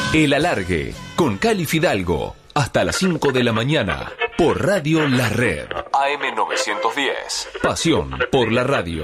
El Alargue, con Cali Fidalgo, hasta las 5 de la mañana, por Radio La Red. AM910. Pasión por la radio.